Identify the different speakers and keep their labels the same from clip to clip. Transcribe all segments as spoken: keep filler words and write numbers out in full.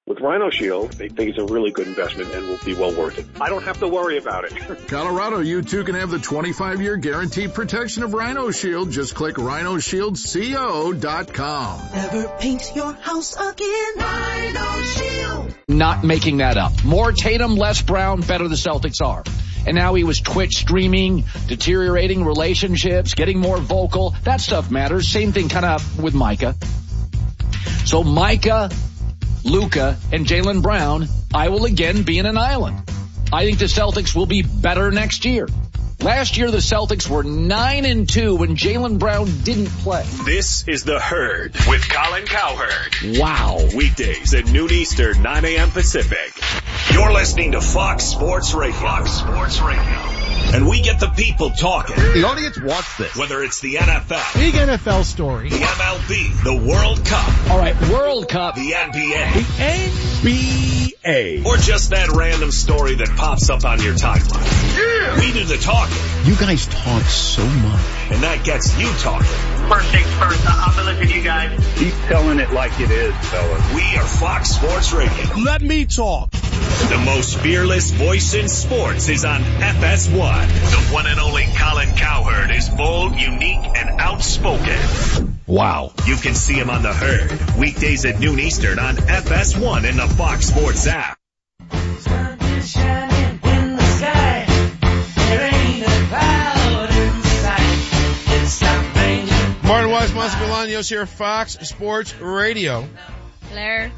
Speaker 1: With Rhino Shield, they think it's a really good investment and will be well worth it. I don't have to worry about it.
Speaker 2: Colorado, you too can have the twenty-five year guaranteed protection of Rhino Shield. Just click rhino shield co dot com.
Speaker 3: Never paint your house again. Rhino Shield.
Speaker 4: Not making that up. More Tatum, less Brown, better the Celtics are. And now he was Twitch streaming, deteriorating relationships, getting more vocal. That stuff matters. Same thing kind of with Micah. So Micah, Luka, and Jaylen Brown, I will again be in an island. I think the Celtics will be better next year. Last year, the Celtics were nine and two when Jaylen Brown didn't play.
Speaker 5: This is The Herd with Colin Cowherd.
Speaker 4: Wow.
Speaker 5: Weekdays at noon Eastern, nine a.m. Pacific. You're listening to Fox Sports Radio. Fox Sports Radio. And we get the people talking.
Speaker 6: The audience wants this.
Speaker 5: Whether it's the N F L.
Speaker 7: Big N F L story.
Speaker 5: The M L B. The World Cup.
Speaker 4: All right, World Cup.
Speaker 5: The N B A.
Speaker 6: The N B A.
Speaker 5: Or just that random story that pops up on your timeline. Yeah. We do the talking.
Speaker 6: You guys talk so much.
Speaker 5: And that gets you talking.
Speaker 8: First things first, I'll be listening to you guys.
Speaker 1: Keep telling it like it is, fellas.
Speaker 5: We are Fox Sports Radio.
Speaker 6: Let me talk.
Speaker 5: The most fearless voice in sports is on F S one. The one and only Colin Cowherd is bold, unique, and outspoken.
Speaker 4: Wow.
Speaker 5: You can see him on The Herd, weekdays at noon Eastern on F S one and the Fox Sports app.
Speaker 3: Sun is shining in the sky. There ain't a cloud in sight. It's raining.
Speaker 9: Martin Weiss, Monster Bolaños here, Fox Sports Radio.
Speaker 10: Hello.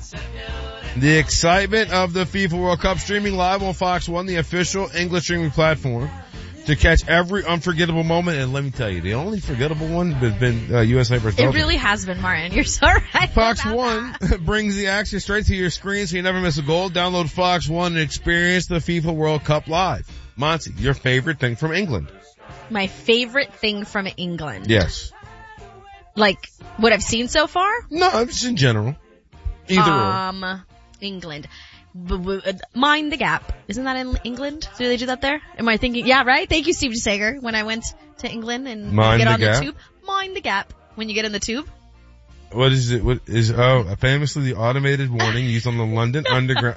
Speaker 9: The excitement of the FIFA World Cup streaming live on Fox one, the official English streaming platform, to catch every unforgettable moment. And let me tell you, the only forgettable one has been uh, U S A versus
Speaker 10: It
Speaker 9: Belgium.
Speaker 10: really has been, Martin. You're so right.
Speaker 9: Fox one brings the action straight to your screen so you never miss a goal. Download Fox one and experience the FIFA World Cup live. Monty, your favorite thing from England?
Speaker 10: My favorite thing from England.
Speaker 9: Yes.
Speaker 10: Like, what I've seen so far?
Speaker 9: No, just in general. Either
Speaker 10: um,
Speaker 9: or.
Speaker 10: England. B- b- Mind the Gap. Isn't that in England? Do they do that there? Am I thinking? Yeah, right? Thank you, Steve Sager. When I went to England and
Speaker 9: Mind
Speaker 10: get
Speaker 9: the
Speaker 10: on
Speaker 9: Gap?
Speaker 10: the tube. Mind the Gap. When you get in the tube.
Speaker 9: What is it? What is, oh, famously the automated warning used on the London Underground.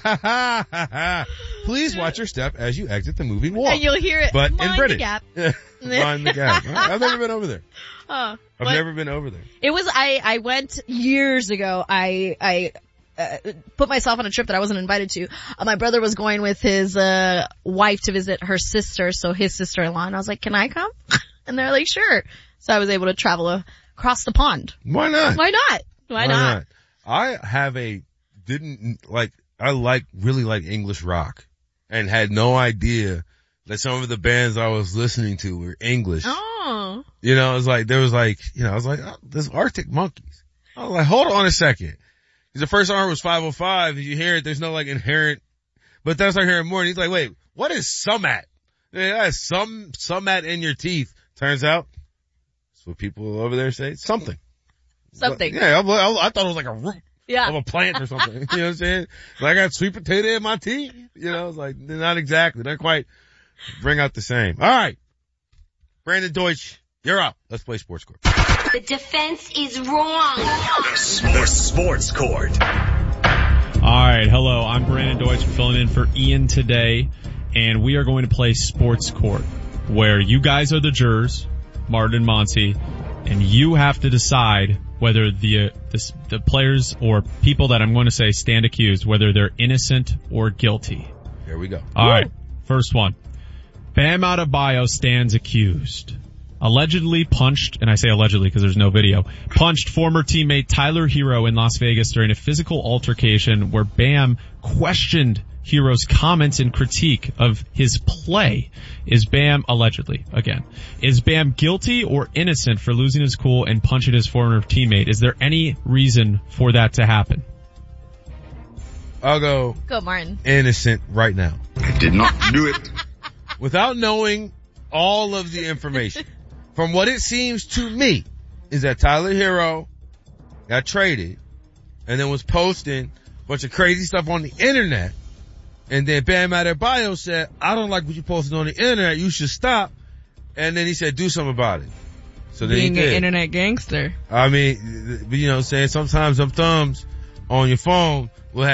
Speaker 9: Please watch your step as you exit the moving wall.
Speaker 10: And you'll hear it.
Speaker 9: But
Speaker 10: Mind
Speaker 9: in British.
Speaker 10: the Gap.
Speaker 9: Mind the Gap. I've never been over there.
Speaker 10: Oh,
Speaker 9: I've
Speaker 10: what?
Speaker 9: never been over there.
Speaker 10: It was, I, I went years ago. I, I, uh, put myself on a trip that I wasn't invited to. Uh, my brother was going with his, uh, wife to visit her sister, so his sister-in-law, and I was like, can I come? And they're like, sure. So I was able to travel uh, across the pond.
Speaker 9: Why not?
Speaker 10: Why not? Why,
Speaker 9: Why
Speaker 10: not?
Speaker 9: not? I have a, didn't, like, I like, really like English rock and had no idea that some of the bands I was listening to were English.
Speaker 10: Oh.
Speaker 9: You know, it was like, there was like, you know, I was like, oh, there's Arctic Monkeys. I was like, hold on a second. Because the first song was five oh five. If you hear it, there's no like inherent, but then I start hearing more and he's like, wait, what is Sumat? Yeah, some, Sumat in your teeth. Turns out, that's what people over there say. Something.
Speaker 10: Something.
Speaker 9: But, yeah, I, I, I thought it was like a root
Speaker 10: Yeah.
Speaker 9: of a plant or something. You know what I'm saying? Like I got sweet potato in my teeth. You know, it's like, not exactly. Not quite bring out the same. All right. Brandon Deutsch, you're up. Let's play Sports Court.
Speaker 11: The defense is wrong.
Speaker 5: The Sports Court.
Speaker 12: All right. Hello. I'm Brandon Deutsch filling in for Ian today, and we are going to play Sports Court, where you guys are the jurors, Martin and Monty, and you have to decide whether the, uh, the the players or people that I'm going to say stand accused, whether they're innocent or guilty.
Speaker 9: Here we go.
Speaker 12: All
Speaker 9: Woo.
Speaker 12: right. First one. Bam Adebayo stands accused. Allegedly punched, and I say allegedly because there's no video, punched former teammate Tyler Hero in Las Vegas during a physical altercation where Bam questioned Hero's comments and critique of his play. Is Bam, allegedly, again, is Bam guilty or innocent for losing his cool and punching his former teammate? Is there any reason for that to happen?
Speaker 9: I'll go.
Speaker 10: Go, Martin.
Speaker 9: Innocent right now.
Speaker 6: I did not do it.
Speaker 9: Without knowing all of the information. From what it seems to me is that Tyler Hero got traded and then was posting a bunch of crazy stuff on the internet. And then Bam Adebayo said, I don't like what you posted on the internet. You should stop. And then he said, do something about it. So then
Speaker 13: Being
Speaker 9: he did.
Speaker 13: an internet gangster.
Speaker 9: I mean, you know, saying sometimes them thumbs on your phone